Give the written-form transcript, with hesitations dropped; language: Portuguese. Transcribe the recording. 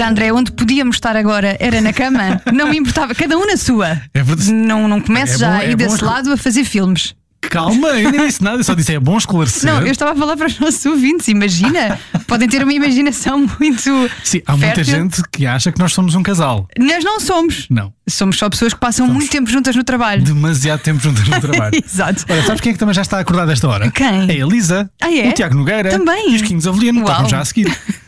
Olha, André, onde podíamos estar agora era na cama. Não me importava, cada um na sua. É verdade. Não comece já aí desse bom lado a fazer filmes. Calma, eu nem disse nada, eu só disse é bom esclarecer. Não, eu estava a falar para os nossos ouvintes. Imagina, podem ter uma imaginação muito. Sim, há muita gente que acha que nós somos um casal. Nós não somos. Não. Somos só pessoas que passam muito tempo juntas no trabalho. Demasiado tempo juntas no trabalho. Exato. Olha, sabes quem é que também já está acordado a esta hora? Quem? É a Elisa. Ah, é? O Tiago Nogueira. Também. E os Quinhos Aveliano. Uau. Estavam já a seguir.